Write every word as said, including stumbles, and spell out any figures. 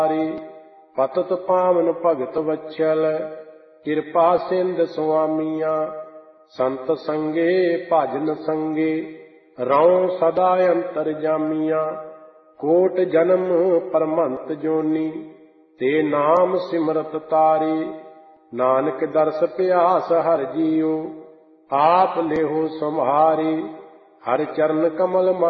ਪਤਿਤ ਪਾਵਨ ਭਗਤ ਵਛਲ ਕਿਰਪਾ ਸਿੰਧ ਸੁਆਮੀਆਂ। ਸੰਤ ਸੰਗੇ ਭਜਨ ਸੰਗੇ ਰਉ ਸਦਾ ਅੰਤਰਜਾਮੀਆਂ। ਕੋਟ ਜਨਮ ਪਰਮੰਤ ਜੋਨੀ ਤੇ ਨਾਮ ਸਿਮਰਤ ਤਾਰੇ। ਨਾਨਕ ਦਰਸ ਪਿਆਸ ਹਰਿ ਜੀਉ ਆਪ ਲੇਹੁ ਸੰਭਾਰੇ। ਹਰਿ ਚਰਨ ਕਮਲ